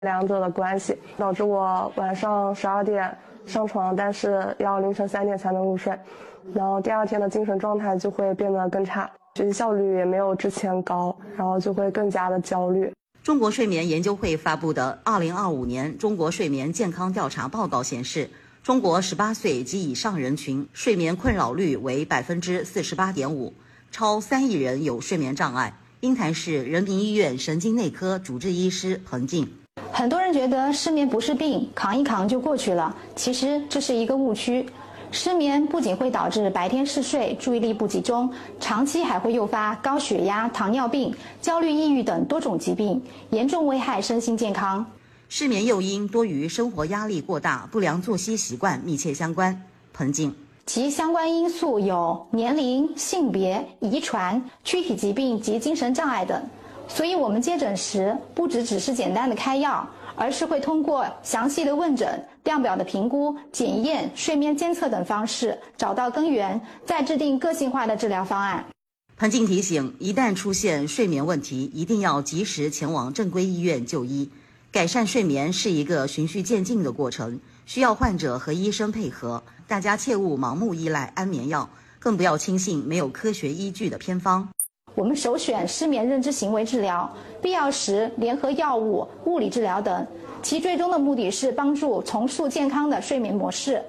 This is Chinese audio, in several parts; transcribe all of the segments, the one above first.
两者的关系，导致我晚上12点上床，但是要凌晨3点才能入睡，然后第二天的精神状态就会变得更差，学习效率也没有之前高，然后就会更加的焦虑。 中国睡眠研究会发布的2025年中国睡眠健康调查报告显示，中国18岁及以上人群睡眠困扰率为48.5%，超3亿人有睡眠障碍。鹰潭市人民医院神经内科主治医师彭静。 很多人觉得失眠不是病，扛一扛就过去了，其实这是一个误区。失眠不仅会导致白天嗜睡、注意力不集中，长期还会诱发高血压、糖尿病、焦虑、抑郁等多种疾病，严重危害身心健康。 失眠诱因多与生活压力过大、不良作息习惯密切相关。彭静。 其相关因素有年龄、性别、遗传、躯体疾病及精神障碍等。所以我们接诊时不只是简单的开药，而是会通过详细的问诊、量表的评估、检验、睡眠监测等方式找到根源，再制定个性化的治疗方案。 彭静提醒，一旦出现睡眠问题，一定要及时前往正规医院就医。改善睡眠是一个循序渐进的过程，需要患者和医生配合，大家切勿盲目依赖安眠药，更不要轻信没有科学依据的偏方。 我们首选失眠认知行为治疗，必要时联合药物、物理治疗等，其最终的目的是帮助重塑健康的睡眠模式。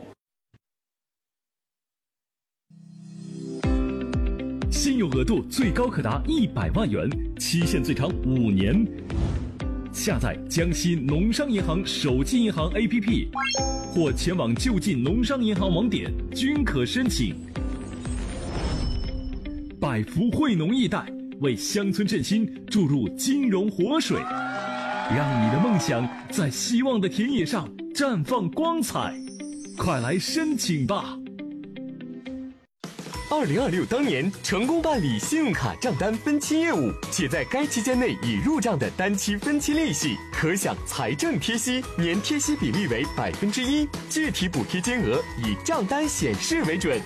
信用额度最高可达100万元，期限最长5年。下载江西农商银行手机银行 APP， 或前往就近农商银行网点均可申请。百福惠农易贷为乡村振兴注入金融活水，让你的梦想在希望的田野上绽放光彩。快来申请吧 ！2026当年成功办理信用卡账单分期业务，且在该期间内已入账的单期分期利息，可享财政贴息，年贴息比例为1%，具体补贴金额以账单显示为准。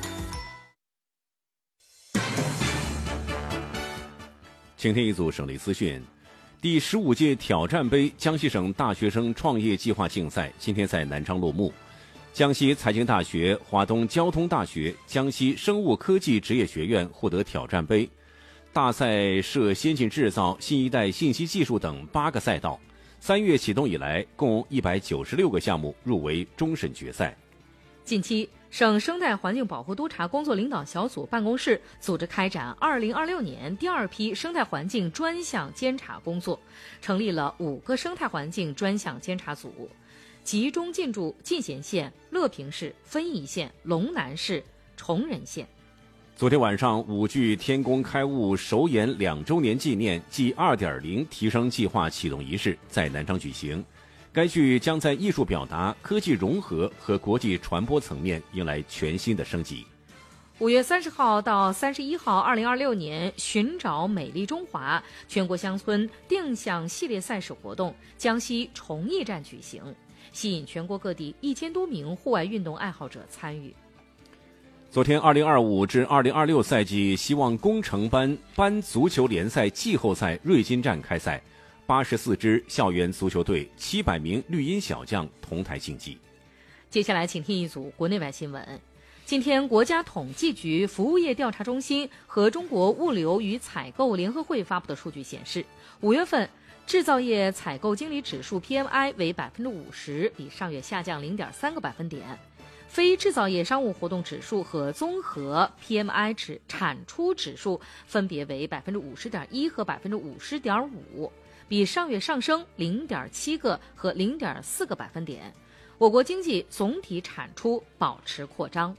请听一组省内资讯。第15届挑战杯江西省大学生创业计划竞赛今天在南昌落幕。江西财经大学、华东交通大学、江西生物科技职业学院获得挑战杯。大赛设先进制造、新一代信息技术等8个赛道。3月启动以来，共196个项目入围终审决赛。 近期，省生态环境保护督察工作领导小组办公室组织开展2026年第2批生态环境专项监察工作，成立了5个生态环境专项监察组，集中进驻进贤县、乐平市、分宜县、龙南市、崇仁县。 昨天晚上，5剧天工开物首演2周年纪念暨 2.0 提升计划启动仪式在南昌举行。该剧将在艺术表达、科技融合和国际传播层面迎来全新的升级。 5月30号到31号，2026年寻找美丽中华全国乡村定向系列赛事活动江西崇义站举行，吸引全国各地1000多名户外运动爱好者参与。 昨天2025至2026赛季希望工程班足球联赛季后赛瑞金站开赛，84支校园足球队、700名绿茵小将同台竞技。 接下来请听一组国内外新闻。今天，国家统计局服务业调查中心和中国物流与采购联合会发布的数据显示，5月份制造业采购经理指数 PMI 为50%，比上月下降0.3个百分点。非制造业商务活动指数和综合 PMI 产出指数分别为50.1%和50.5%，比上月上升0.7个和0.4个百分点。我国经济总体产出保持扩张。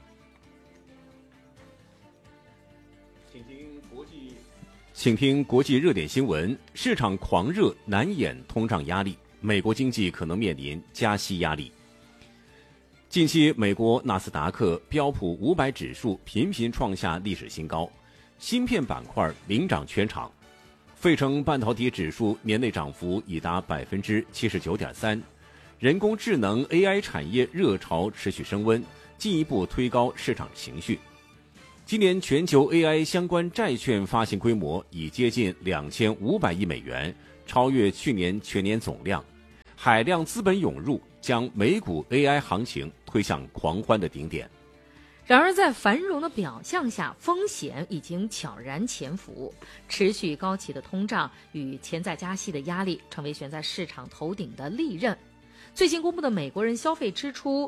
请听国际热点新闻：市场狂热难掩通胀压力，美国经济可能面临加息压力。近期，美国纳斯达克、标普500指数频频创下历史新高，芯片板块领涨全场。费城半导体指数年内涨幅已达 79.3%， 人工智能 AI 产业热潮持续升温，进一步推高市场情绪。今年全球 AI 相关债券发行规模已接近2500亿美元，超越去年全年总量。 海量资本涌入，将美股 AI 行情推向狂欢的顶点。 然而，在繁荣的表象下，风险已经悄然潜伏。持续高企的通胀与潜在加息的压力，成为悬在市场头顶的利刃。最新公布的美国人消费支出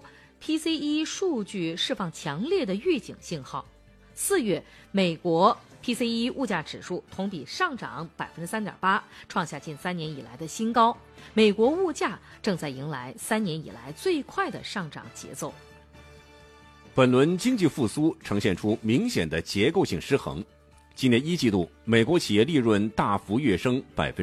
PCE 数据释放强烈的预警信号。4月，美国 PCE 物价指数同比上涨 3.8%， 创下近3年以来的新高。美国物价正在迎来3年以来最快的上涨节奏。 本轮经济复苏呈现出明显的结构性失衡。今年1季度，美国企业利润大幅跃升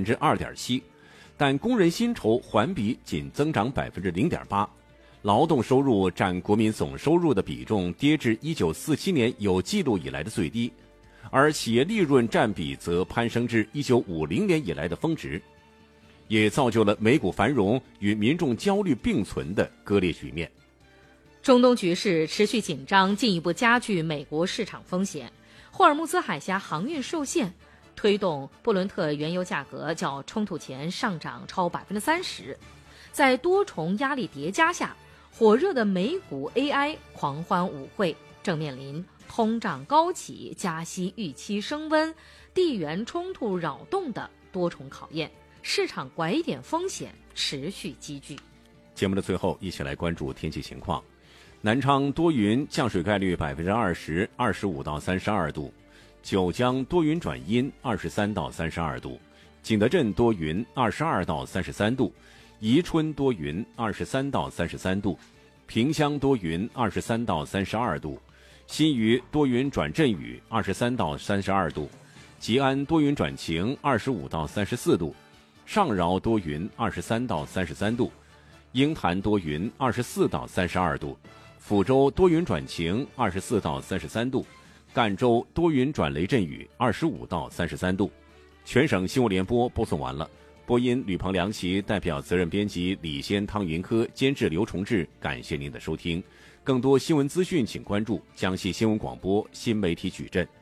2.7%， 但工人薪酬环比仅增长 0.8%， 劳动收入占国民总收入的比重跌至1947年有记录以来的最低，而企业利润占比则攀升至1950年以来的峰值，也造就了美股繁荣与民众焦虑并存的割裂局面。 中东局势持续紧张，进一步加剧美国市场风险。霍尔木兹海峡航运受限，推动布伦特原油价格较冲突前上涨超 30%。在多重压力叠加下，火热的美股 AI 狂欢舞会正面临通胀高企、加息预期升温、地缘冲突扰动的多重考验，市场拐点风险持续积聚。 节目的最后，一起来关注天气情况。南昌多云，降水概率 20%， 25到32度；九江多云转阴， 23到32度；景德镇多云， 22到33度；宜春多云， 23到33度；萍乡多云， 23到32度；新余多云转阵雨， 23到32度；吉安多云转晴， 25到34度；上饶多云， 23到33度；鹰潭多云， 24到32度；抚州多云转晴，24到33度；赣州多云转雷阵雨，25到33度。全省新闻联播播送完了，播音吕鹏、梁琦，代表责任编辑李先、汤云科，监制刘崇志，感谢您的收听。更多新闻资讯，请关注江西新闻广播新媒体矩阵。